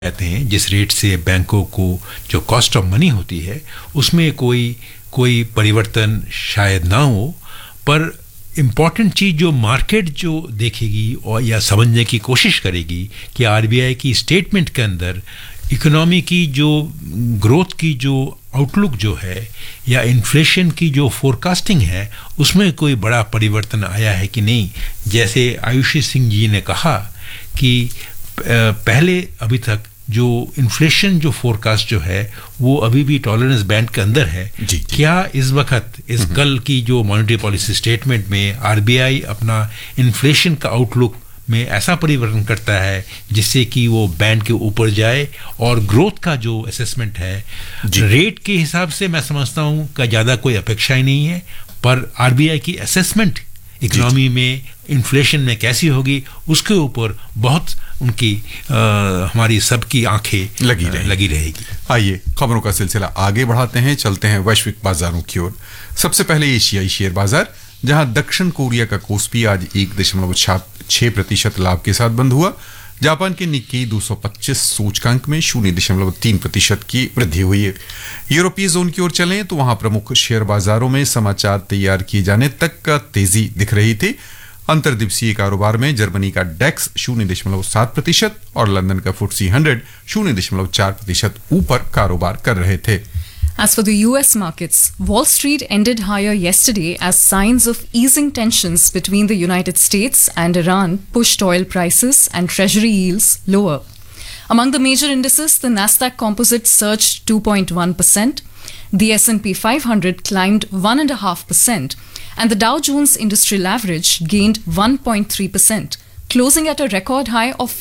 कहते हैं जिस रेट से बैंकों को जो कॉस्ट ऑफ मनी होती है उसमें कोई परिवर्तन शायद ना हो, पर इम्पॉर्टेंट चीज़ जो मार्केट जो देखेगी और या समझने की कोशिश करेगी कि आरबीआई की स्टेटमेंट के अंदर इकोनॉमी की जो ग्रोथ की जो आउटलुक जो है या इन्फ्लेशन की जो फोरकास्टिंग है उसमें कोई बड़ा परिवर्तन आया है कि नहीं। जैसे आयुषी सिंह जी ने कहा कि पहले अभी तक जो इन्फ्लेशन जो फोरकास्ट जो है वो अभी भी टॉलरेंस बैंड के अंदर है। क्या इस वक्त इस कल की जो मॉनेटरी पॉलिसी स्टेटमेंट में आरबीआई अपना इन्फ्लेशन का आउटलुक में ऐसा परिवर्तन करता है जिससे कि वो बैंड के ऊपर जाए, और ग्रोथ का जो असेसमेंट है रेट के हिसाब से मैं समझता हूँ कि ज़्यादा कोई अपेक्षा ही नहीं है, पर आरबीआई की असेसमेंट इकोनॉमी में इन्फ्लेशन में कैसी होगी उसके ऊपर बहुत उनकी हमारी सबकी आंखें लगी रहेगी। आइए खबरों का सिलसिला आगे बढ़ाते हैं, चलते हैं वैश्विक बाजारों की ओर। सबसे पहले एशियाई शेयर बाजार, जहां दक्षिण कोरिया का कोस्पी आज 1.6% लाभ के साथ बंद हुआ। जापान के निक्केई 225 सूचकांक में 0.3% की वृद्धि हुई है। यूरोपीय जोन की ओर चलें तो वहां प्रमुख शेयर बाजारों में समाचार तैयार किए जाने तक का तेजी दिख रही थी। अंतर्दिवसीय कारोबार में जर्मनी का डेक्स 0.7% और लंदन का FTSE 100 0.4% ऊपर कारोबार कर रहे थे। As for the US markets, Wall Street ended higher yesterday as signs of easing tensions between the United States and Iran pushed oil prices and treasury yields lower. Among the major indices, the Nasdaq Composite surged 2.1%, the S&P 500 climbed 1.5%, and the Dow Jones Industrial Average gained 1.3%, closing at a record high of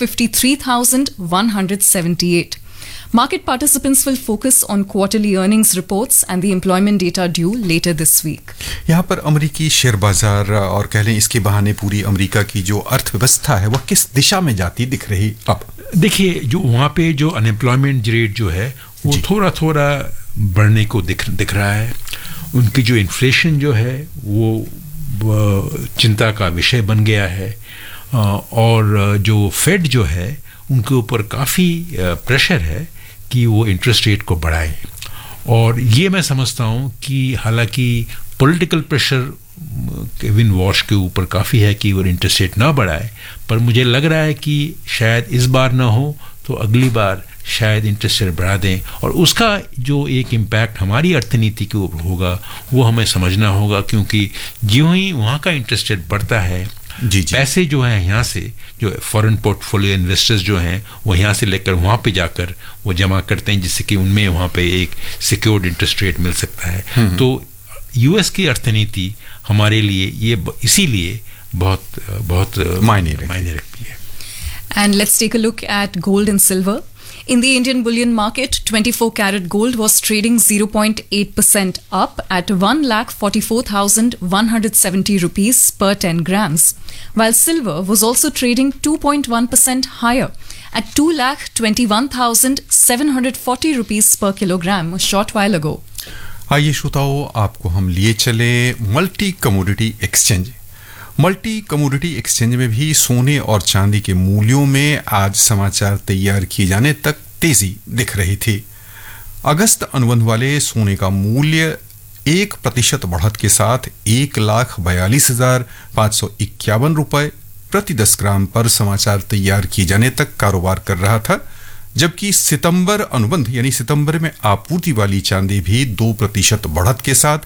53,178. Market participants will focus on quarterly earnings reports and the employment data due later this week. यहाँ पर अमेरिकी share बाजार और कह लें इसके बहाने पूरी अमेरिका की जो अर्थव्यवस्था है वह किस दिशा में जाती दिख रही? अब देखिए, जो वहाँ पे जो अनएम्प्लॉयमेंट रेट जो है वो थोड़ा थोड़ा बढ़ने को दिख रहा है। उनकी जो इन्फ्लेशन जो है वो चिंता का विषय बन गया है, और जो फेड जो है उनके ऊपर काफ़ी प्रेशर है कि वो इंटरेस्ट रेट को बढ़ाएं। और ये मैं समझता हूँ कि हालांकि पॉलिटिकल प्रेशर केविन वॉश के ऊपर काफ़ी है कि वो इंटरेस्ट रेट ना बढ़ाए, पर मुझे लग रहा है कि शायद इस बार ना हो तो अगली बार शायद इंटरेस्ट रेट बढ़ा दें, और उसका जो एक इम्पैक्ट हमारी अर्थनीति के ऊपर होगा वो हमें समझना होगा, क्योंकि ज्यों ही वहाँ का इंटरेस्ट रेट बढ़ता है पैसे जो हैं यहाँ से जो फॉरेन पोर्टफोलियो इन्वेस्टर्स जो हैं वो यहाँ से लेकर वहाँ पे जाकर वो जमा करते हैं, जिससे कि उनमें वहाँ पे एक सिक्योर्ड इंटरेस्ट रेट मिल सकता है। तो यूएस की अर्थनीति हमारे लिए ये इसीलिए बहुत मायने रखती है। And let's take a look at gold and silver. In the Indian bullion market, 24-carat gold was trading 0.8% up at 1,44,170 rupees per 10 grams, while silver was also trading 2.1% higher at 2,21,740 rupees per kilogram a short while ago. आइए श्रोताओं, आपको हम लिए चले multi commodity exchange. Multi commodity exchange में भी सोने और चांदी के मूल्यों में आज समाचार तैयार किए जाने तक तेजी दिख रही थी। अगस्त अनुबंध वाले सोने का मूल्य 1% बढ़त के साथ 1,42,551 रुपए प्रति 10 ग्राम पर समाचार तैयार किए जाने तक कारोबार कर रहा था, जबकि सितंबर अनुबंध यानी सितंबर में आपूर्ति वाली चांदी भी 2% बढ़त के साथ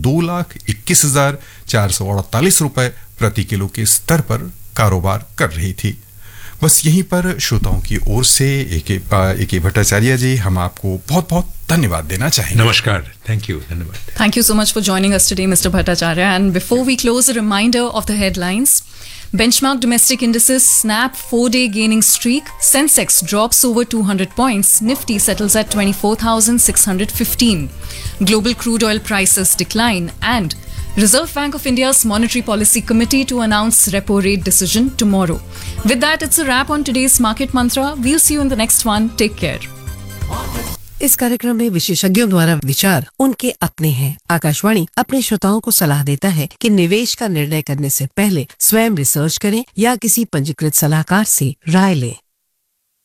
2,21,448 रुपए प्रति किलो के स्तर पर कारोबार कर रही थी। बस यहीं पर श्रोताओं की ओर से ए.के. भट्टाचार्य जी, हम आपको बहुत बहुत धन्यवाद देना चाहेंगे। नमस्कार, थैंक यू, धन्यवाद। Thank you so much for joining us today, Mr. Bhattacharya. And before we close, a reminder of the headlines. Benchmark domestic indices snap 4-day gaining streak. Sensex drops over 200 points. Nifty settles at 24,615. Global crude oil prices decline, and Reserve Bank of India's Monetary Policy Committee to announce repo rate decision tomorrow. With that, it's a wrap on today's Market Mantra. We'll see you in the next one. Take care. इस कार्यक्रम में विशेषज्ञों द्वारा विचार उनके अपने हैं। आकाशवाणी अपने श्रोताओं को सलाह देता है कि निवेश का निर्णय करने से पहले स्वयं रिसर्च करें या किसी पंजीकृत सलाहकार से राय लें।